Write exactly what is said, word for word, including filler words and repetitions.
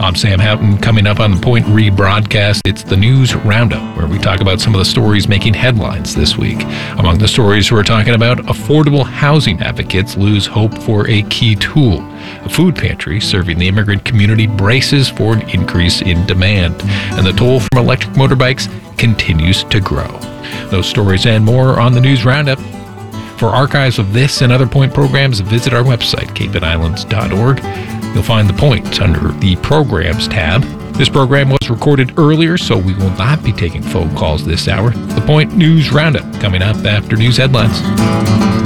I'm Sam Houghton. Coming up on the Point rebroadcast, it's the News Roundup, where we talk about some of the stories making headlines this week. Among the stories we're talking about, affordable housing advocates lose hope for a key tool. A food pantry serving the immigrant community braces for an increase in demand. And the toll from electric motorbikes continues to grow. Those stories and more on the News Roundup. For archives of this and other Point programs, visit our website, cape and islands dot org. You'll find the Point under the Programs tab. This program was recorded earlier, so we will not be taking phone calls this hour. The Point News Roundup coming up after news headlines.